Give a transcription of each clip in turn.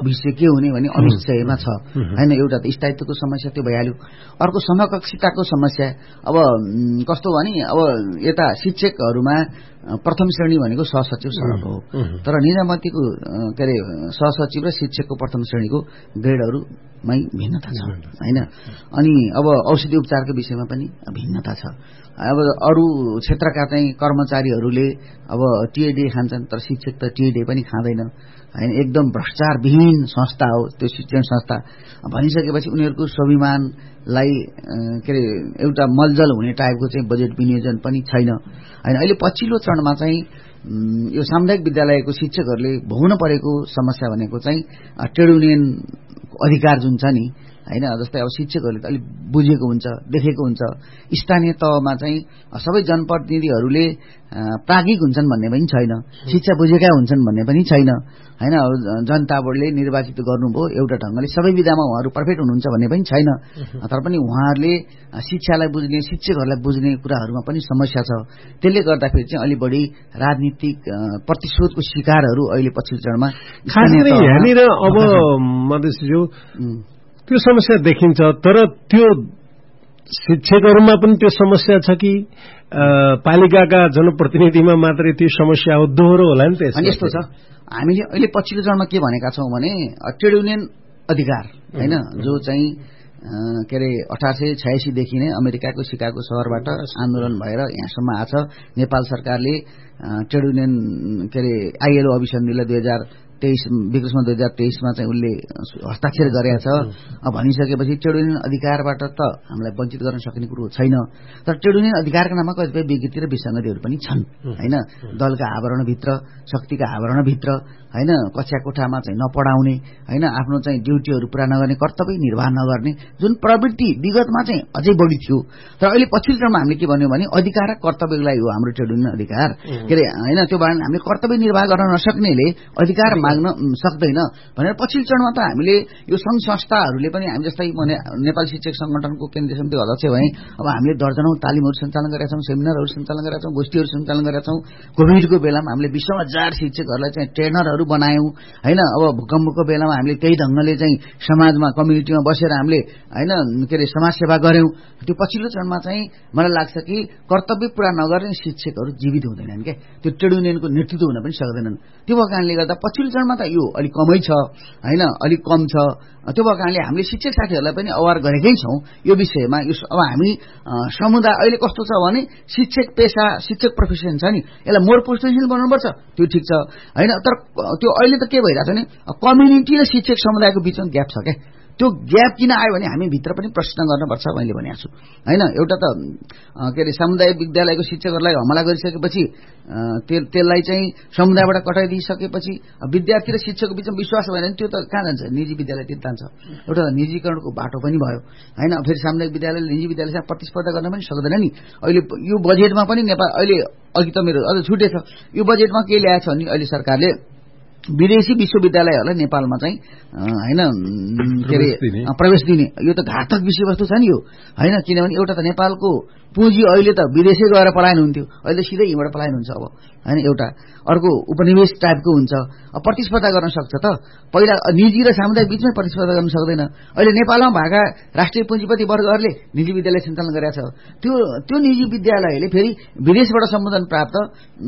भविष्य के हुने भन्ने अनिश्चयमा छ हैन। एउटा त स्थायित्वको समस्या त्यो भइहाल्यो। अर्को समकक्षताको समस्या। अब कस्तो भने अब यता शिक्षकहरूमा प्रथम श्रेणी भनेको सहसचिव सरह हो, तर निजामतीको के अरे सहसचिव र शिक्षकको प्रथम श्रेणीको ग्रेडहरूमै भिन्नता छ हैन। अनि अब औषधि उपचारको विषयमा पनि भिन्नता छ। अब अरू क्षेत्रका चाहिँ कर्मचारीहरूले अब टिएडी खान्छन्, तर शिक्षक त टिएडी पनि खाँदैन हैन। एकदम भ्रष्टाचारविहीन संस्था हो त्यो शिक्षण संस्था। भनिसकेपछि उनीहरूको स्वाभिमानलाई के अरे एउटा मलजल हुने टाइपको चाहिँ बजेट विनियोजन पनि छैन हैन। अहिले पछिल्लो चरणमा चाहिँ यो सामुदायिक विद्यालयको शिक्षकहरूले भोग्न परेको समस्या भनेको चाहिँ ट्रेड युनियनको अधिकार जुन छ नि हैन। जस्तै अब शिक्षकहरूले त अलिक बुझेको हुन्छ, देखेको हुन्छ। स्थानीय तहमा चाहिँ सबै जनप्रतिनिधिहरूले प्राज्ञिक हुन्छन् भन्ने पनि छैन, शिक्षा बुझेका हुन्छन् भन्ने पनि छैन हैन। अब जनता बोर्डले निर्वाचित गर्नुभयो एउटा ढंगले, सबै विधामा उहाँहरू पर्फेक्ट हुनुहुन्छ भन्ने पनि छैन। तर पनि उहाँहरूले शिक्षालाई बुझ्ने, शिक्षकहरूलाई बुझ्ने कुराहरूमा पनि समस्या छ। त्यसले गर्दाखेरि चाहिँ अलि बढी राजनीतिक प्रतिशोधको शिकारहरू अहिले पछिल्लो चरणमा खास गरी यहाँनिर अब मधेसज्यू त्यो समस्या देखिन्छ। तर त्यो शिक्षकहरूमा पनि त्यो समस्या छ कि पालिकाका जनप्रतिनिधिमा मात्रै त्यो समस्या हो, दोहोरो होला नि त? अनि यस्तो छ, हामीले अहिले पछिल्लो चरणमा के भनेका छौं भने ट्रेड युनियन अधिकार हैन, जो चाहिँ के अरे 1886 देखि नै अमेरिकाको सिकागो शहरबाट आन्दोलन भएर यहाँसम्म आछ। नेपाल सरकारले ट्रेड युनियन के अरे आईएलओ अभिसन्धिलाई 2023 विक्रममा 2023 मा चाहिँ उनले हस्ताक्षर गरेका छ। भनिसकेपछि ट्रेड युनियन अधिकारबाट त हामीलाई वञ्चित गर्न सकिने कुरो छैन। तर ट्रेड युनियन अधिकारका नाममा कतिपय विकृति र विसङ्गतिहरू पनि छन् हैन। दलका आवरणभित्र, शक्तिका आवरणभित्र हैन, कक्षा कोठामा चाहिँ नपढाउने हैन, आफ्नो चाहिँ ड्युटीहरू पूरा नगर्ने, कर्तव्य निर्वाह नगर्ने जुन प्रवृत्ति विगतमा चाहिँ अझै बढी थियो। तर अहिले पछिल्लो चरणमा हामीले के भन्यौं भने अधिकार र कर्तव्यलाई हो हाम्रो ट्रेड युनियन अधिकार के अरे हैन। त्यो कारण हामीले कर्तव्य निर्वाह गर्न नसक्नेले अधिकार माग्न सक्दैन भनेर पछिल्लो चरणमा त हामीले यो संघ संस्थाहरूले पनि हामी जस्तै नेपाल शिक्षक संगठनको केन्द्रीय समिति अध्यक्ष भए अब हामीले दर्जनौं तालिमहरू सञ्चालन गरेका छौं, सेमिनारहरू सञ्चालन गरेका छौं, गोष्ठीहरू सञ्चालन गरेका छौं। कोभिडको बेलामा हामीले 20,000 शिक्षकहरूलाई चाहिँ ट्रेनरहरू बनायौं हैन। अब भूकम्पको बेलामा हामीले त्यही ढंगले चाहिँ समाजमा कम्युनिटीमा बसेर हामीले हैन के अरे समाज सेवा गर्यौं। त्यो पछिल्लो चरणमा चाहिँ मलाई लाग्छ कि कर्तव्य पूरा नगर्ने शिक्षकहरू जीवित हुँदैनन् के, त्यो ट्रेड युनियनको नेतृत्व हुन पनि सक्दैनन्। त्यो भएको कारणले गर्दा पछिल्लो चरणमा त यो अलिक कमै छ हैन, अलिक कम छ। त्यो भएको कारणले हामीले शिक्षक साथीहरूलाई पनि अवार गरेकै छौं यो विषयमा। अब हामी समुदाय अहिले कस्तो छ भने शिक्षक पेशा, शिक्षक प्रोफेसन छ नि, यसलाई मोर प्रोफेसनल बनाउनुपर्छ, त्यो ठिक छ हैन। तर त्यो अहिले त के भइरहेछ भने कम्युनिटी र शिक्षक समुदायको बीचमा ग्याप छ क्या। त्यो ग्याप किन आयो भने हामी भित्र पनि प्रश्न गर्नुपर्छ मैले भनेको छु हैन। एउटा त के अरे सामुदायिक विद्यालयको शिक्षकहरूलाई हमला गरिसकेपछि त्यसलाई चाहिँ समुदायबाट कटाइदिइसकेपछि विद्यार्थी र शिक्षकको बीचमा विश्वास भएन भने त्यो त कहाँ जान्छ, निजी विद्यालयतिर जान्छ। एउटा निजीकरणको बाटो पनि भयो हैन। फेरि सामुदायिक विद्यालयले निजी विद्यालयसँग प्रतिस्पर्धा गर्न पनि सक्दैन नि। अहिले यो बजेटमा पनि नेपाल अहिले अघि त मेरो अझ छुटेछ, यो बजेटमा के ल्याएको छ भने अहिले सरकारले विदेशी विश्वविद्यालयहरूलाई नेपालमा चाहिँ हैन के अरे प्रवेश दिने। यो त घातक विषयवस्तु छ नि यो हैन। किनभने एउटा त नेपालको पुँजी अहिले त विदेशै गएर पलायन हुन्थ्यो, अहिले सिधै यहीँबाट पलायन हुन्छ अब हैन। एउटा अर्को उपनिवेश टाइपको हुन्छ। अब प्रतिस्पर्धा गर्न सक्छ त, पहिला निजी र सामुदायिक बीचमै प्रतिस्पर्धा गर्न सक्दैन। अहिले नेपालमा भएका राष्ट्रिय पुँजीपति वर्गहरूले निजी विद्यालय सञ्चालन गरेका छ। त्यो निजी विद्यालयले फेरि विदेशबाट सम्बोधन प्राप्त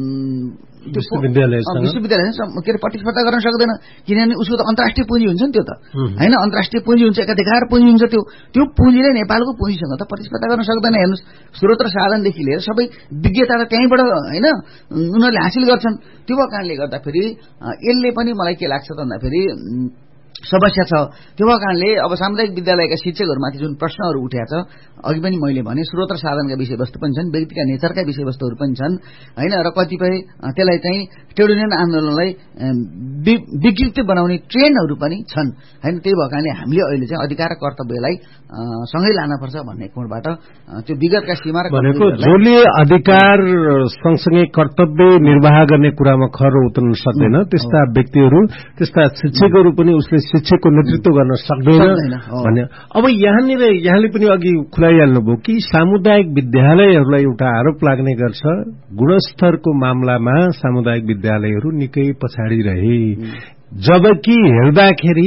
विश्वविद्यालयसँग के अरे प्रतिस्पर्धा गर्न सक्दैन। किनभने उसको त अन्तर्राष्ट्रिय पुँजी हुन्छ नि त्यो त हैन, अन्तर्राष्ट्रिय पुँजी हुन्छ, एकाधिकार पुँजी हुन्छ। त्यो पुँजीले नेपालको पुँजीसँग त प्रतिस्पर्धा गर्न सक्दैन। हेर्नुहोस्, स्रोत र साधनदेखि लिएर सबै विज्ञता त त्यहीँबाट हैन उनीहरूले हासिल गर्छन्। त्यो भएको कारणले गर्दाखेरि यसले पनि मलाई के लाग्छ त भन्दाखेरि समस्या छ। त्यो भएको कारणले अब सामुदायिक विद्यालयका शिक्षकहरूमाथि जुन प्रश्नहरू उठेका छ, अघि पनि मैले भने स्रोत र साधनका विषयवस्तु पनि छन्, व्यक्तिका नेचरका विषयवस्तुहरू पनि छन् हैन। र कतिपय त्यसलाई चाहिँ ट्रेड युनियन आन्दोलनलाई विकृत बनाउने ट्रेन्डहरू पनि छन् हैन। त्यही भएको कारणले हामीले अहिले चाहिँ अधिकार र कर्तव्यलाई सँगै लानुपर्छ भन्ने कोणबाट त्यो विगतका सीमा र भनेको जसले अधिकार सँगसँगै कर्तव्य निर्वाह गर्ने कुरामा खरो उत्रन सक्दैन त्यस्ता व्यक्तिहरू, त्यस्ता शिक्षकहरू पनि उसले शिक्षकको नेतृत्व गर्न सक्दैन भन्ने। अब यहाँले पनि अघि खुलाइहाल्नुभयो कि सामुदायिक विद्यालयहरूलाई एउटा आरोप लाग्ने गर्छ, गुणस्तरको मामलामा सामुदायिक विद्यालयहरू निकै पछाडि रहे, जबकि हेर्दाखेरि